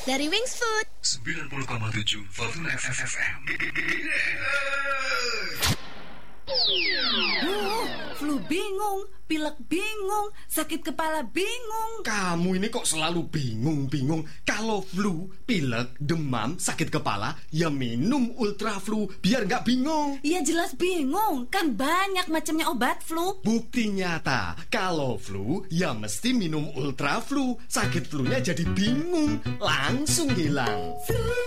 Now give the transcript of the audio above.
Dari Wings Food 90,7 Fortuna FM. Flu bingung, pilek bingung, sakit kepala bingung. Kamu ini kok selalu bingung-bingung. Kalau flu, pilek, demam, sakit kepala, ya minum Ultra Flu biar nggak bingung. Ya jelas bingung, kan banyak macamnya obat flu. Bukti nyata, kalau flu, ya mesti minum Ultra Flu. Sakit flunya jadi bingung, langsung hilang.